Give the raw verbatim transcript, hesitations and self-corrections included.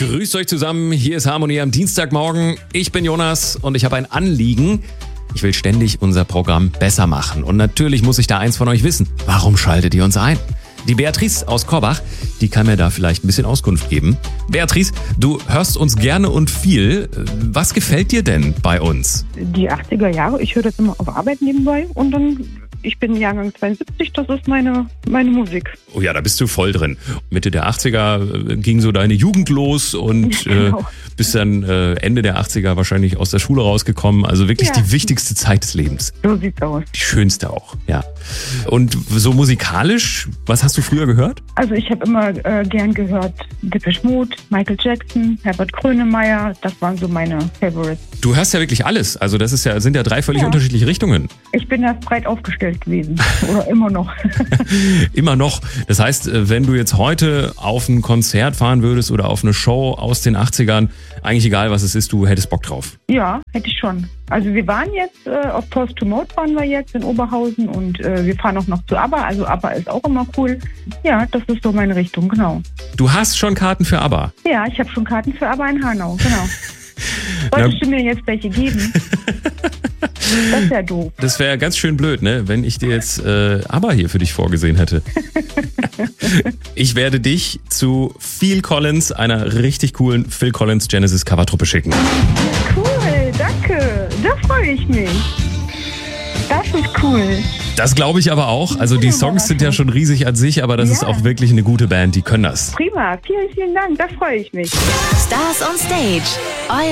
Grüßt euch zusammen, hier ist Harmonie am Dienstagmorgen. Ich bin Jonas und ich habe ein Anliegen. Ich will ständig unser Programm besser machen. Und natürlich muss ich da eins von euch wissen. Warum schaltet ihr uns ein? Die Beatrice aus Korbach, die kann mir da vielleicht ein bisschen Auskunft geben. Beatrice, du hörst uns gerne und viel. Was gefällt dir denn bei uns? Die achtziger Jahre, ich höre das immer auf Arbeit nebenbei und dann, ich bin Jahrgang zweiundsiebzig, das ist meine, meine Musik. Oh ja, da bist du voll drin. Mitte der achtziger ging so deine Jugend los und Ja, genau. äh, bist dann äh, Ende der achtziger wahrscheinlich aus der Schule rausgekommen. Also wirklich Ja. die wichtigste Zeit des Lebens. So sieht's aus. Die schönste auch, ja. Und so musikalisch, was hast du früher gehört? Also ich habe immer äh, gern gehört Depeche Mode, Michael Jackson, Herbert Grönemeyer, das waren so meine Favorites. Du hörst ja wirklich alles. Also das ist ja, sind ja drei völlig Ja. unterschiedliche Richtungen. Ich bin da breit aufgestellt gewesen oder immer noch. Immer noch. Das heißt, wenn du jetzt heute auf ein Konzert fahren würdest oder auf eine Show aus den achtzigern, eigentlich egal was es ist, du hättest Bock drauf. Ja, hätte ich schon. Also wir waren jetzt, äh, auf Post to Mode waren wir jetzt in Oberhausen und äh, wir fahren auch noch zu ABBA, also ABBA ist auch immer cool. Ja, das ist so meine Richtung, genau. Du hast schon Karten für ABBA. Ja, ich habe schon Karten für ABBA in Hanau, genau. Na- Wolltest du mir jetzt welche geben? Das ist ja doof. Das wäre ganz schön blöd, ne, wenn ich dir jetzt äh, ABBA hier für dich vorgesehen hätte. Ich werde dich zu Phil Collins, einer richtig coolen Phil Collins Genesis Covertruppe schicken. Cool, danke. Da freue ich mich. Das ist cool. Das glaube ich aber auch. Also die Songs sind ja schon riesig an sich, aber das Ja. ist auch wirklich eine gute Band, die können das. Prima, vielen, vielen Dank, da freue ich mich. Stars on Stage. Euer